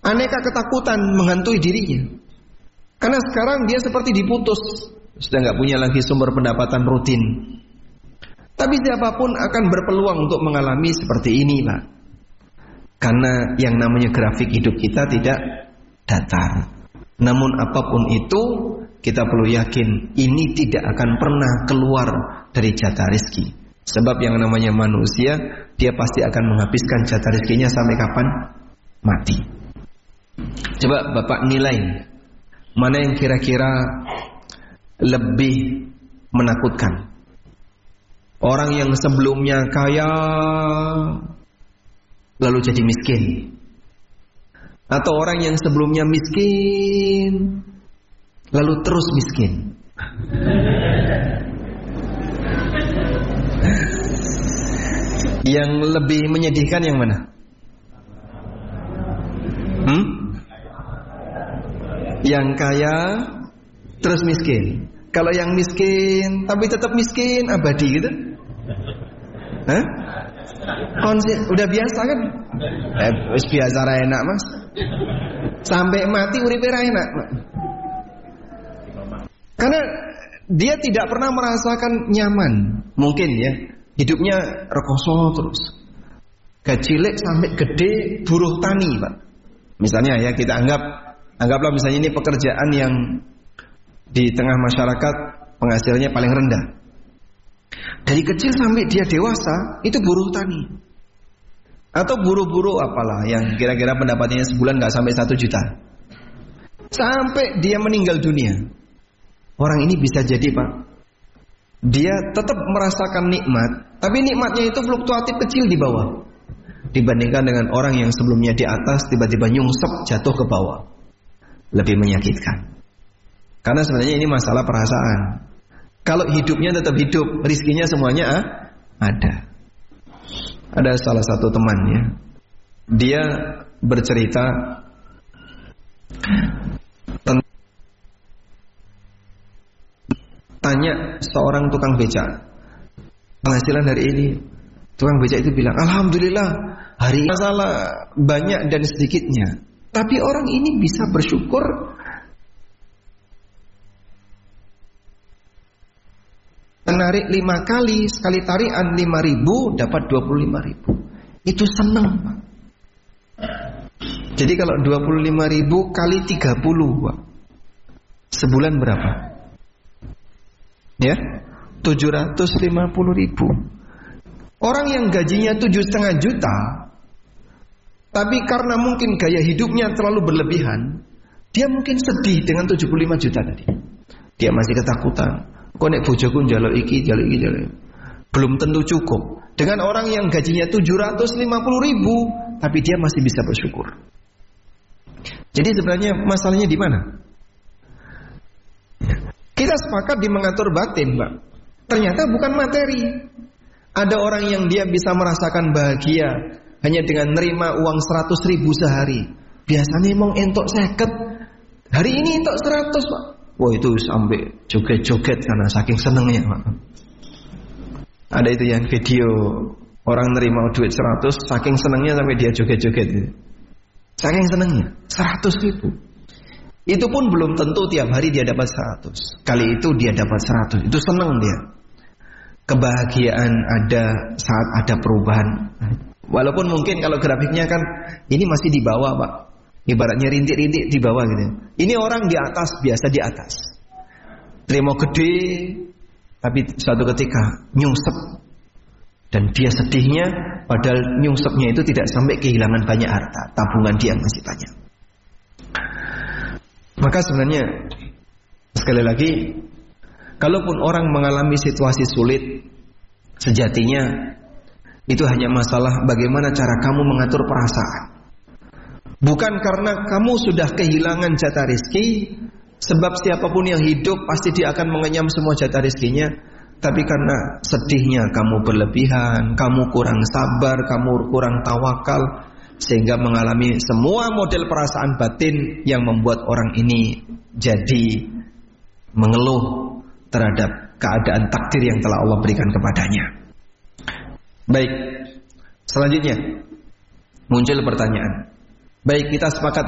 aneka ketakutan menghantui dirinya. Karena sekarang dia seperti diputus, sudah nggak punya lagi sumber pendapatan rutin. Tapi siapapun akan berpeluang untuk mengalami seperti ini, Pak. Karena yang namanya grafik hidup kita tidak datar. Namun apapun itu, kita perlu yakin ini tidak akan pernah keluar dari jatah rezeki. Sebab yang namanya manusia, dia pasti akan menghabiskan jatah rezekinya sampai kapan? Mati. Coba Bapak nilai, mana yang kira-kira lebih menakutkan? Orang yang sebelumnya kaya lalu jadi miskin, atau orang yang sebelumnya miskin lalu terus miskin? Yang lebih menyedihkan yang mana? Yang kaya terus miskin. Kalau yang miskin tapi tetap miskin abadi gitu? Hah? Udah biasa kan? Biasa ra enak, Mas. Sampai mati uripe ra enak, Pak. Karena dia tidak pernah merasakan nyaman. Mungkin ya, hidupnya rekoso terus. Gajilik sampai gede buruh tani, Pak. Misalnya ya, kita anggaplah misalnya ini pekerjaan yang di tengah masyarakat penghasilannya paling rendah. Dari kecil sampai dia dewasa itu buruh tani. Atau buruh-buruh apalah yang kira-kira pendapatannya sebulan gak sampai 1 juta. Sampai dia meninggal dunia. Orang ini bisa jadi, Pak, dia tetap merasakan nikmat, tapi nikmatnya itu fluktuatif kecil di bawah, dibandingkan dengan orang yang sebelumnya di atas tiba-tiba nyungsep jatuh ke bawah. Lebih menyakitkan. Karena sebenarnya ini masalah perasaan. Kalau hidupnya tetap hidup, rizkinya semuanya ada. Ada salah satu temannya, dia bercerita tanya seorang tukang becak, penghasilan hari ini. Tukang becak itu bilang, alhamdulillah, hari ini masalah banyak dan sedikitnya, tapi orang ini bisa bersyukur menarik 5 kali, sekali tarian 5.000 dapat 25.000. Itu senang, Pak. Jadi kalau 25.000 kali 30, Pak, sebulan berapa? Ya, 750.000. Orang yang gajinya 7,5 juta, tapi karena mungkin gaya hidupnya terlalu berlebihan, dia mungkin sedih dengan 75 juta tadi. Dia masih ketakutan. Kok nek bojoku njaluk iki. Belum tentu cukup. Dengan orang yang gajinya 750.000, tapi dia masih bisa bersyukur. Jadi sebenarnya masalahnya di mana? Kita sepakat di mengatur batin, Pak. Ternyata bukan materi. Ada orang yang dia bisa merasakan bahagia hanya dengan nerima uang 100.000 sehari. Biasanya mau entok 50. Hari ini entok 100, Pak. Wah, itu sampai joget-joget karena saking senengnya, Pak. Ada itu yang video orang nerima duit 100, saking senengnya sampai dia joget-joget. Saking senengnya 100.000. Itu pun belum tentu tiap hari dia dapat 100. Kali itu dia dapat 100. Itu seneng dia. Kebahagiaan ada saat ada perubahan. Walaupun mungkin kalau grafiknya kan ini masih di bawah, Pak. Ibaratnya rintik-rintik di bawah gitu. Ini orang di atas, biasa di atas. Terima gede, tapi suatu ketika nyungsep. Dan dia sedihnya, padahal nyungsepnya itu tidak sampai kehilangan banyak harta. Tabungan dia masih banyak. Maka sebenarnya, sekali lagi, kalaupun orang mengalami situasi sulit, sejatinya itu hanya masalah bagaimana cara kamu mengatur perasaan. Bukan karena kamu sudah kehilangan jatah rezeki, sebab siapapun yang hidup pasti dia akan mengenyam semua jatah rezekinya. Tapi karena sedihnya kamu berlebihan, kamu kurang sabar, kamu kurang tawakal, sehingga mengalami semua model perasaan batin yang membuat orang ini jadi mengeluh terhadap keadaan takdir yang telah Allah berikan kepadanya. Baik, selanjutnya muncul pertanyaan. Baik, kita sepakat